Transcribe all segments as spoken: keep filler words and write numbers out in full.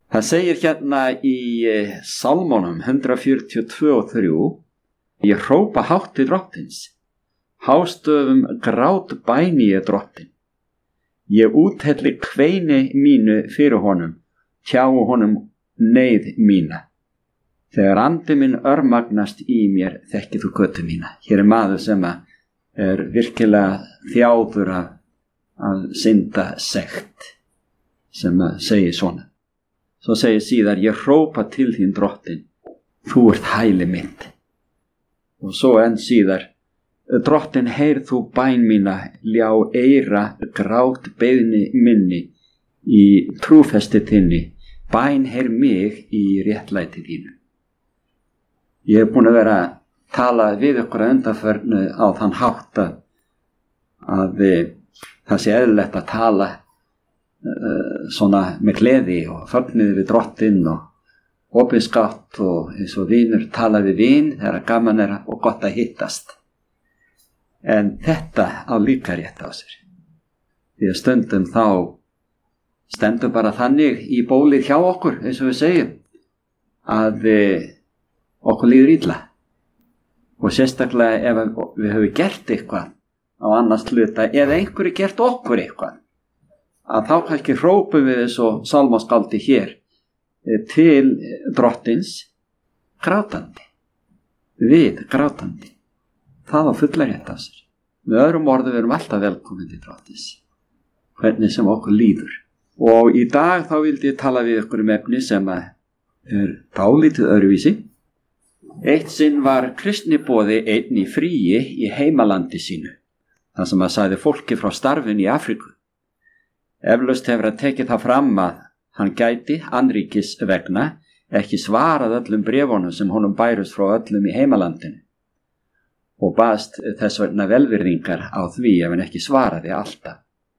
Það segir hérna í Sálmónum hundrað fjörutíu og tvö og þrjú: Ég hrópa hátt til drottins, hástöfum grát bæni ég drottin. Ég úthelli kveini mínu fyrir honum, tjái honum neyð mína. Þegar andi minn örmagnast í mér, þekkir þú götu mína. Hér er maður sem er virkilega þjáður af, af synda sekt, sem segir svona. Svo segir síðar: Ég hrópa til þín drottin, þú ert hæli mitt. Og svo enn síðar: Drottin, heyr þú bæn mína, ljá eyra grát beiðni minni í trúfesti þinni, bæn heyr mig í réttlæti þínu. Ég er búin að vera að tala við ykkur að undanförnu á þann hátt að, að það sé eðlilegt að tala uh, svona með gleði og fögnuði við drottinn og opinskátt og eins og vinur tala við vin þegar gaman er og gott að hittast. En þetta á líka rétt á sér. Því að stundum þá stendur bara þannig í bólið hjá okkur, eins og við segjum, að okkur líður illa. Og sérstaklega ef við höfum gert eitthvað á annars hluta eða einhverju gert okkur eitthvað, að þá kannski hrópum við eins og sálmaskáldi hér til drottins grátandi, við grátandi. Það á fulla rétt á sér. Með öðrum orðum við erum alltaf velkomin til drottins, hvernig sem okkur líður. Og í dag þá vildi ég tala við ykkur um efni sem er dálítið öðruvísi. Eitt sinn var kristniboði einn í fríi í heimalandi sínu, þar sem að sagði fólki frá starfinu í Afríku. Eflaust hefur að tekið það fram að hann gæti annríkis vegna ekki svarað öllum bréfunum sem honum bærust frá öllum í heimalandinu, og baðst þess vegna velvirðingar á því ef hann ekki svaraði alltaf.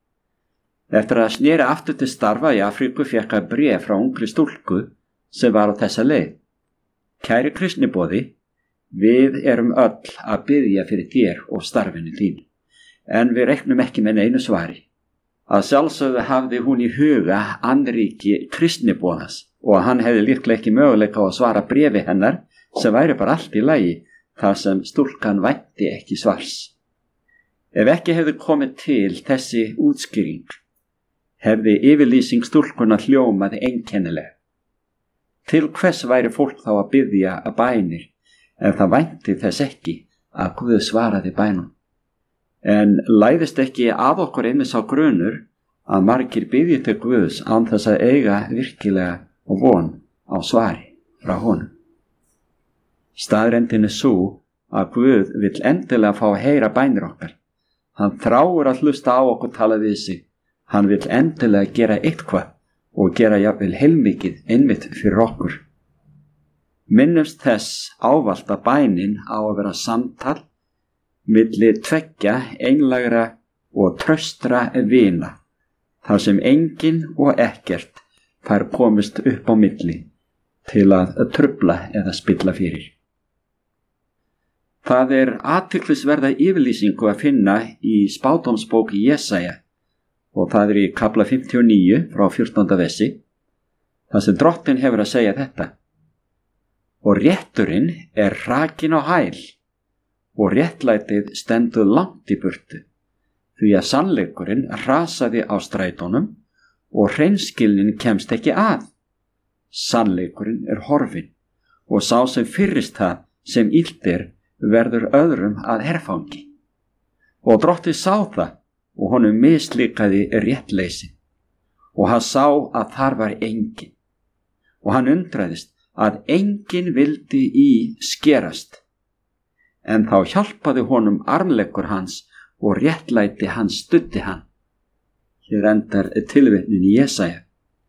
Eftir að sneri aftur til starfa í Afríku fékk hann bréf frá ungri stúlku sem var á þessa leið: Kæri kristniboði, við erum öll að biðja fyrir þér og starfinu þín, en við reiknum ekki með neinu svari. Að sjálfsögðu hafði hún í huga annríki kristniboðans og hann hefði líklega ekki möguleika á að svara bréfi hennar, sem væri bara allt í lagi, þar sem stúlkan vænti ekki svars. Ef ekki hefði komið til þessi útskýring, hefði yfirlýsing stúlkunar hljómað einkennileg. Til hvers væri fólk þá að biðja að bænir ef það vænti þess ekki að Guð svaraði bænum? En læðist ekki að okkur einnig sá grunur að margir biðji til Guðs án þess að eiga virkilega og von á svari frá honum? Staðreyndin er svo að Guð vill endilega fá að heyra bænir okkar. Hann þráir að hlusta á okkur tala við sig. Hann vill endilega gera eitthvað og gera jafnvel heilmikið einmitt fyrir okkur. Minnumst þess ávallt að bænin á að vera samtal milli tveggja einlægra og traustra vina, þar sem enginn og ekkert fær komist upp á milli til að trufla eða spilla fyrir. Það er athyglisverða yfirlýsingu að finna í spádómsbók Jesaja, og það er í kafla fimmtíu og níu frá fjórtánda versi, þar sem drottinn hefur að segja þetta: Og rétturinn er hrakin á hæl, og réttlætið stendur langt í burtu, því að sannleikurinn rasaði á strætónum og hreinskilnin kemst ekki að. Sannleikurinn er horfinn, og sá sem fyrrist það sem illt er verður öðrum að herfangi. Og drottinn sá það, og honum mislíkaði réttleysi, og hann sá að þar var enginn, og hann undraðist að enginn vildi í skerast, en þá hjálpaði honum armleggur hans og réttlæti hans studdi hann. Hér endar tilvitnin í Jesaja.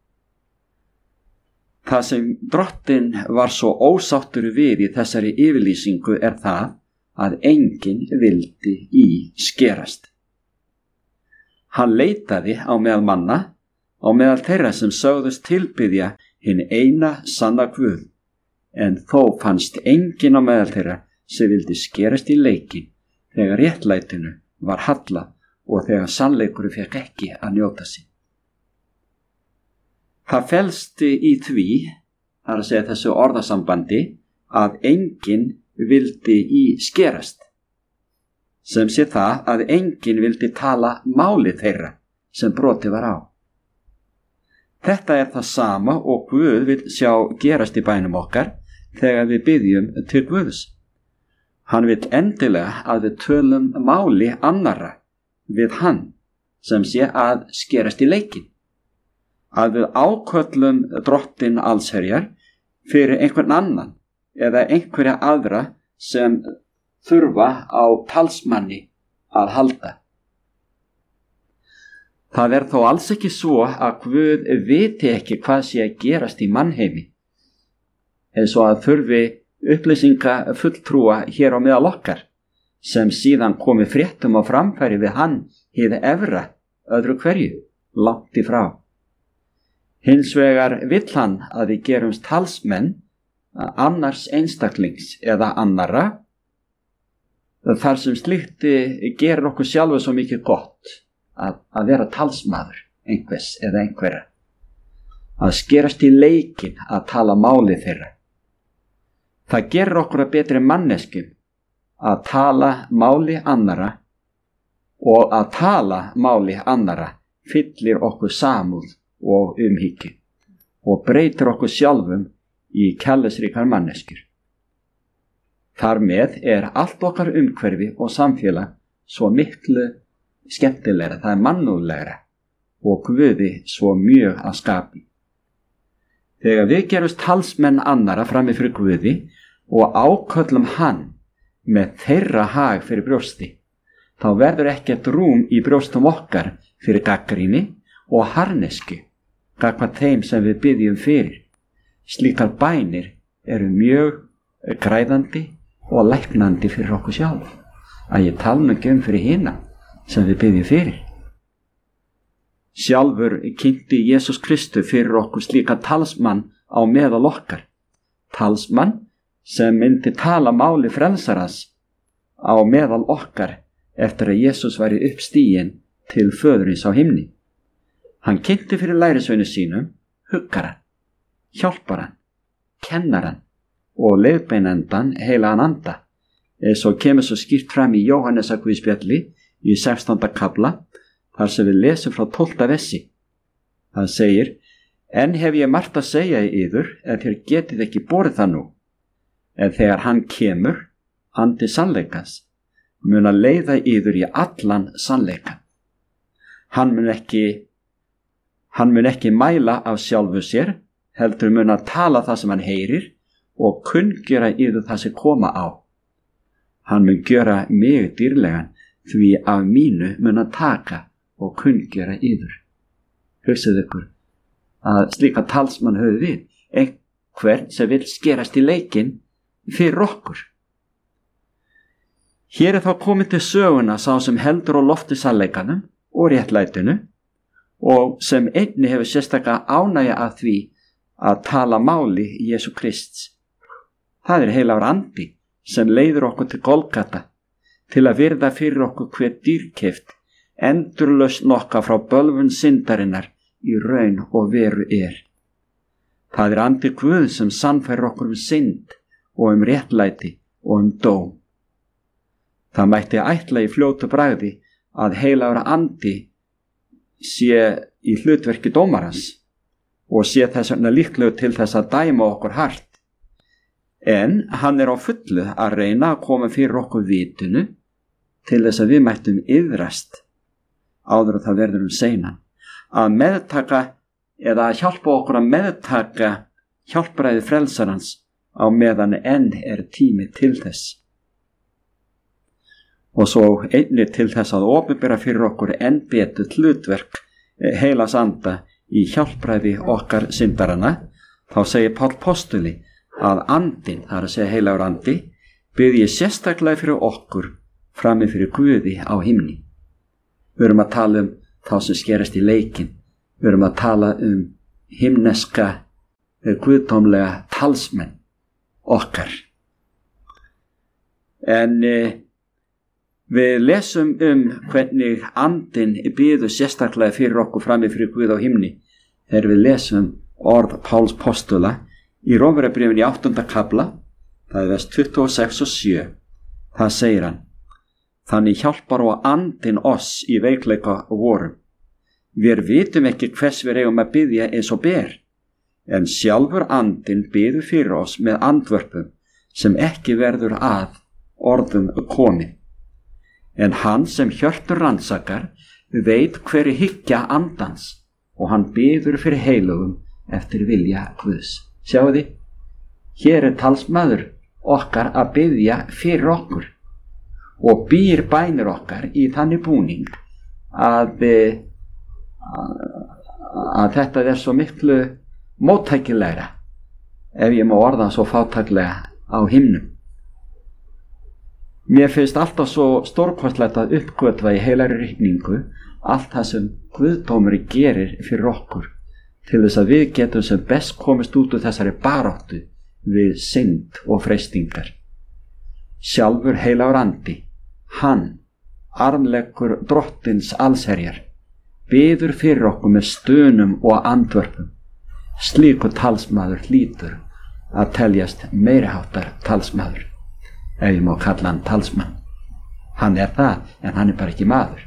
Það sem drottinn var svo ósáttur við í þessari yfirlýsingu er það að enginn vildi í skerast. Hann leitaði á meðal manna, á meðal þeirra sem sögðust tilbiðja hinn eina sanna Guð, en þó fannst enginn á meðal þeirra sem vildi skerast í leikin þegar réttlætinu var hallað og þegar sannleikurinn fékk ekki að njóta sín. Það felst í því, það er að segja þessu orðasambandi, að enginn vildi í skerast, sem sé það að enginn vildi tala máli þeirra sem brotið var á. Þetta er það sama og Guð vil sjá gerast í bænum okkar þegar við biðjum til Guðs. Hann vil endilega að við tölum máli annarra við hann, sem sé að skerast í leikinn. Að við áköllum drottinn allsherjar fyrir einhvern annan eða einhverja aðra sem þurfa á talsmanni að halda. Það er þó alls ekki svo að Guð viti ekki hvað sé að gerast í mannheimi, eins og að þurfi upplýsinga fulltrúa hér á meðal okkar, sem síðan komi fréttum á framfæri við hann hið efra öðru hverju, langt í frá. Hins vegar vill hann að við gerumst talsmenn annars einstaklings eða annara, þar sem slíkt gerir okkur sjálfu svo mikið gott að, að vera talsmaður einhvers eða einhverja, að skerast í leikinn að tala máli þeirra. Það gerir okkur að betri manneskjum að tala máli annara, og að tala máli annara fyllir okkur samúð og umhyggju og breytir okkur sjálfum í kærleiksríkar manneskjur. Þar með er allt okkar umhverfi og samfélag svo miklu skemmtilegra, það er mannúðlegra og Guði svo mjög að skapi. Þegar við gerumst talsmenn annara frammi fyrir Guði og áköllum hann með þeirra hag fyrir brjósti, þá verður ekkert rúm í brjóstum okkar fyrir gagnrýni og harðnesku gagnvart þeim sem við biðjum fyrir. Slíkar bænir eru mjög græðandi og læknandi fyrir okkur sjálf, að ég tala nú ekki um fyrir hina sem við biðjum fyrir. Sjálfur kynnti Jesús Kristus fyrir okkur slíka talsmann á meðal okkar, talsmann sem myndi tala máli frelsarans á meðal okkar eftir að Jesús væri uppstiginn til föðurins á himni. Hann kynnti fyrir lærisveinu sínum huggaran, hjálparan, kennaran og leiðbeinendan heilagan anda, eins og kemur svo skýrt fram í Jóhannesar guðspjalli í sextánda kafla, þar sem við lesum frá tólfta versi. Það segir: En hef ég margt að segja í yður, en þér getið ekki borið það nú. En þegar hann kemur, andi sannleikans, mun að leiða yður í allan sannleikan. Hann mun ekki Hann mun ekki mæla af sjálfu sér, heldur mun að tala það sem hann heyrir og kunngjöra yður það sem koma á. Hann mun gjöra mig dýrlegan, því af mínu mun að taka og kunngjöra yður. Hugsið ykkur að slíka talsmann höfðu við, einhvern sem vil skerast í leikinn fyrir okkur. Hér er þá komið til söguna sá sem heldur á lofti sannleikanum og réttlætinu, og sem einni hefur sérstaklega ánægja af því að tala máli Jesú Krists. Það er heilagur andi sem leiður okkur til Golgata til að virða fyrir okkur hver dýrkeypt, endurlausn okkar frá bölvun syndarinnar í raun og veru er. Það er andi Guð sem sannfærir okkur um synd og um réttlæti og um dóm. Það mætti ætla í fljótu bragði að heilagur andi sé í hlutverki dómarans og sé þess vegna líklegur til þess að dæma okkur hart. En hann er á fullu að reyna að koma fyrir okkur vitinu til þess að við mættum iðrast áður að það verður um seinan, að meðtaka eða að hjálpa okkur að meðtaka hjálpræði frelsarans á meðan enn er tími til þess. Og svo einnig til þess að opinbera fyrir okkur enn betur hlutverk heilags anda í hjálpræði okkar syndarana, þá segir Páll postuli að andinn, það er að segja heilagur andi, biðji sérstaklega fyrir okkur frammi fyrir Guði á himni. Við erum að tala um þá sem skerast í leikinn, við erum að tala um himneska, guðdómlega talsmenn okkar. En eh, við lesum um hvernig andinn biður sérstaklega fyrir okkur frammi fyrir Guð á himni þegar við lesum orð Páls postula í Rómverjabréfinu í áttunda kafla, það er vers tuttugu og sex og sjö. Það segir hann: þannig hjálpar og andinn oss í veikleika vorum. Við vitum ekki hvers við eigum að biðja eins og ber, en sjálfur andinn biður fyrir oss með andvörpum sem ekki verður að orðum komið. En hann sem hjörtur rannsakar veit hverju hyggja andans, og hann biður fyrir heilugum eftir vilja Guðs. Sjáu þið, hér er talsmaður okkar að biðja fyrir okkur og býr bænir okkar í þannig búning að, að þetta er svo miklu móttækilegra, ef ég má orða svo fátæklega, á himnum. Mér finnst alltaf svo stórkostlegt að uppgötva í heilari ríkningu allt það sem Guðdómur gerir fyrir okkur, til þess að við getum sem best komist út úr þessari baráttu við synd og freistingar. Sjálfur heilagur andi, hann, armleggur drottins allsherjar, biður fyrir okkur með stönum og andvörpum. Slíkur talsmaður hlýtur að teljast meiriháttar talsmaður, ef ég má kalla hann talsmann. Hann er það, en hann er bara ekki maður.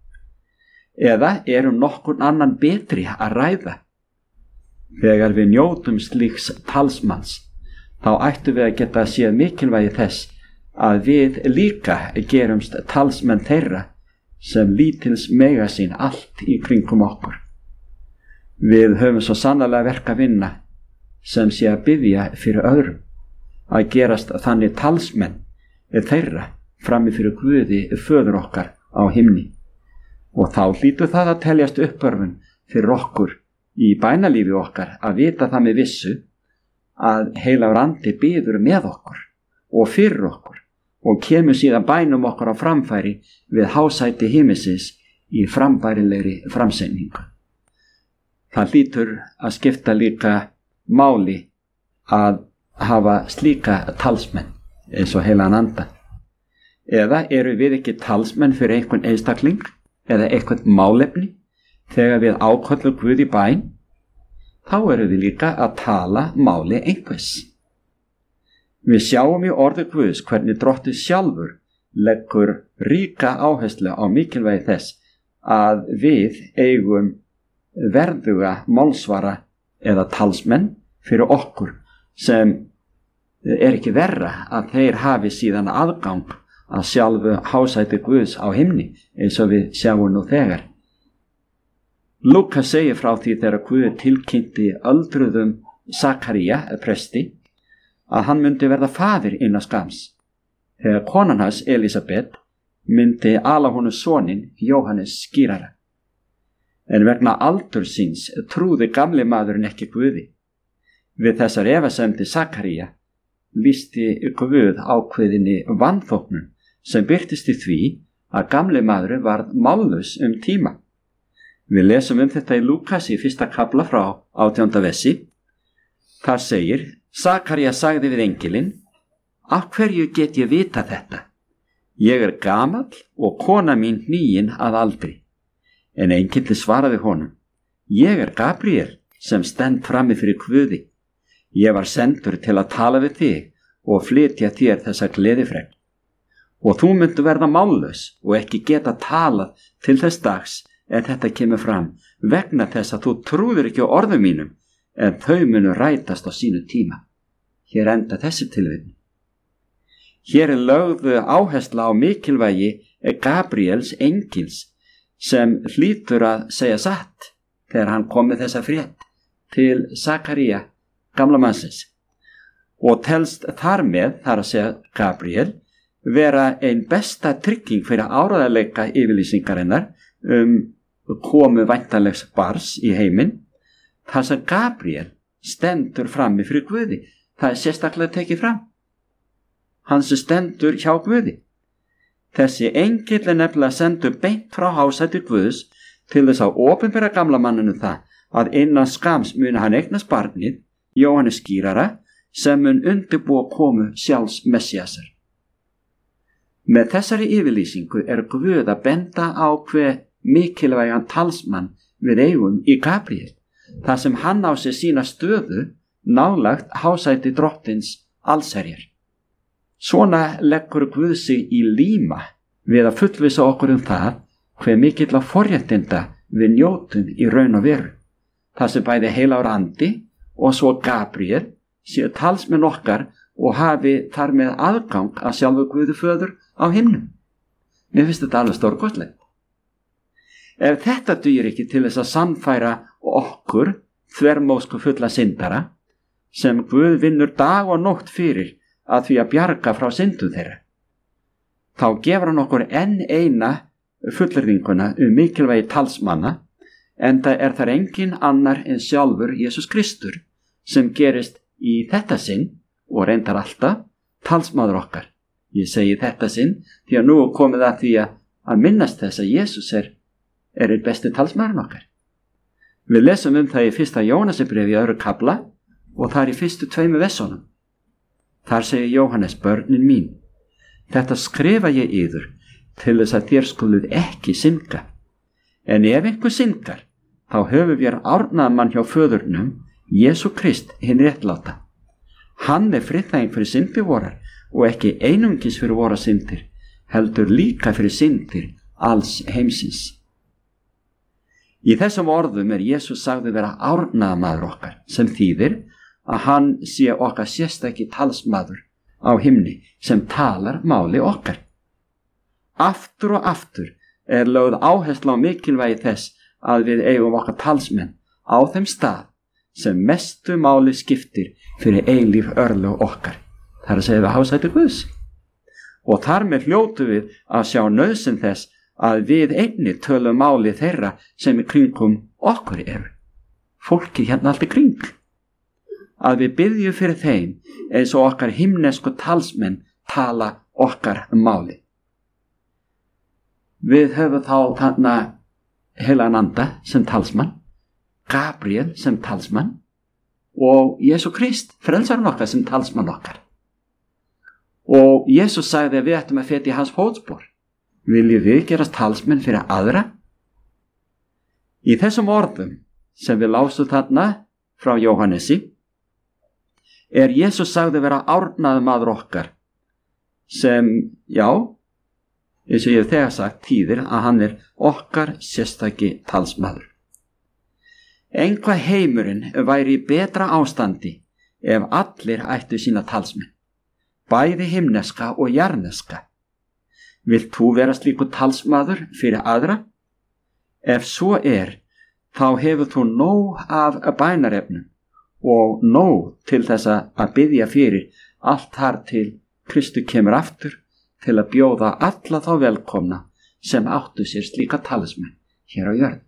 Eða er um nokkurn annan betri að ræða? Þegar við njótum slíks talsmanns, þá ættum við að geta séð mikilvægi þess að við líka gerumst talsmenn þeirra sem lítils mega sín allt í kringum okkur. Við höfum svo sannarlega verk að vinna sem sé að biðja fyrir öðrum, að gerast þannig talsmenn þeirra frammi fyrir Guði föður okkar á himni. Og þá hlýtur það að teljast uppörfun fyrir okkur í bænalífi okkar að vita það með vissu að heilagur andi biður með okkur og fyrir okkur og kemur síðan bænum okkar á framfæri við hásæti himinsins í frambærilegri framsendingu. Það hlýtur að skipta líka máli að hafa slíka talsmenn eins og heilagan anda. Eða eru við ekki talsmenn fyrir einhvern einstakling eða einhvern málefni þegar við áköllum Guð í bæn? Þá eru við líka að tala máli einhvers. Við sjáum í orði Guðs hvernig Drottinn sjálfur leggur ríka áherslu á mikilvægi þess að við eigum verðuga málsvara eða talsmenn fyrir okkur, sem er ekki verra að þeir hafi síðan aðgang að sjálfu hásæti Guðs á himni, eins og við sjáum nú þegar. Lúkas segir frá því þegar Guð tilkynnti öldruðum Sakaría, presti, að hann myndi verða faðir innan skams, þegar konan hans Elísabet myndi ala honum soninn Jóhannes skírara. En vegna aldur síns trúði gamli maðurinn ekki Guði. Við þessar efasemdir Sakaría lýsti Guð ákveðinni vanþóknun sem birtist í því að gamli maðurinn varð mállaus um tíma. Við lesum um þetta í Lúkas í fyrsta kafla frá átjánda versi. Þar segir: Sakaría sagði við engilinn: Af hverju get ég vita þetta? Ég er gamall og kona mín hníin að aldri. En engilli svaraði honum: Ég er Gabriel sem stend frammi fyrir Guði. Ég var sendur til að tala við þig og flytja þér þessa gleðifregn. Og þú myndu verða mállaus og ekki geta talað til þess dags en þetta kemur fram, vegna þess að þú trúður ekki á orðum mínum, en þau munu rætast á sínu tíma. Hér enda þessi tilvitnun. Hér er lögðu áhersla á mikilvægi Gabriels engils sem hlýtur að segja satt þegar hann kom með þessa frétt til Sakaría, gamla mannsins, og telst þar með, þar að segja Gabriel, vera ein besta trygging fyrir áreiðanleika yfirlýsingarinnar um komu væntanlegs barns í heiminn, þar sem Gabriel stendur frammi fyrir Guði. Það er sérstaklega tekið fram. Hann sem stendur hjá Guði. Þessi engill er nefnilega sendur beint frá hásæti Guðs til þess að opinbera gamla manninu það að innan skams muni hann eignast barnið, Jóhannes skírara, sem mun undirbúa komu sjálfs Messiasar. Með þessari yfirlýsingu er Guð að benda á hve mikilvægan talsmann við eigum í Gabriel, þar sem hann á sig sína stöðu nálægt hásæti drottins allsherjar. Svona leggur Guð sig í líma við að fullvissa okkur um það hve mikill á forréttinda við njótum í raun og veru. Það sem bæði heilagur andi og svo Gabriel séu talsmenn okkar og hafi þar með aðgang að sjálfu Guði föður á himnum. Mér finnst þetta alveg stórkostlegt. Ef þetta dugir ekki til þess að sannfæra okkur þvermóðsku fulla syndara sem Guð vinnur dag og nótt fyrir að því að bjarga frá syndum þeirra, þá gefur hann okkur enn eina fullyrðinguna um mikilvægi talsmanna, enda er þar engin annar en sjálfur Jesús Kristur sem gerist í þetta sinn og reyndar alltaf talsmaður okkar. Ég segi þetta sinn því að nú er komið að því að minnast þess að Jesús er, er einn besti talsmaðurinn okkar. Við lesum um það í fyrsta Jóhannesarbréfi í öðru kafla og þar í fyrstu tveimu versunum. Þar segir Jóhannes: börnin mín, þetta skrifa ég yður til þess að þér skuluð ekki synga. En ef einhver syngar, þá höfum við árnað mann hjá föðurnum, Jesú Krist hinn réttláta. Hann er friðþæging fyrir syndir vorar og ekki einungis fyrir vora syndir, heldur líka fyrir syndir alls heimsins. Í þessum orðum er Jesús sagði vera árnaðamaður okkar, sem þýðir að hann sé okkar sérstaki talsmaður á himni sem talar máli okkar. Aftur og aftur er lögð áhersla á mikilvægi þess að við eigum okkar talsmenn á þeim stað sem mestu máli skiptir fyrir eilíf örlög okkar. Það er að segja við hásæti Guðs. Og þar með hljótu við að sjá nauðsyn þess að við einnig tölum máli þeirra sem í kringum okkur eru. Fólki hérna allt í kring. Að við biðjum fyrir þeim eins og okkar himnesku talsmenn tala okkar máli. Við höfum þá þarna heilagan anda sem talsmann, Gabriel sem talsmann og Jesú Krist, frelsarinn okkar, sem talsmann okkar. Og Jesús sagði að við ættum að feta í hans fótspor. Viljum við gerast talsmenn fyrir aðra? Í þessum orðum sem við lásum þarna frá Jóhannesi er Jesús sagði vera árnaðamaður okkar sem, já, eins og ég hef þegar sagt, þýðir að hann er okkar sérstaki talsmaður. Einhvað heimurinn væri í betra ástandi ef allir ættu sína talsmenn, bæði himneska og jarneska. Vilt þú vera slíkur talsmaður fyrir aðra? Ef svo er, þá hefur þú nóg af bænarefnum og nóg til þess að biðja fyrir allt þar til Kristu kemur aftur til að bjóða alla þá velkomna sem áttu sér slíka talsmenn hér á jörð.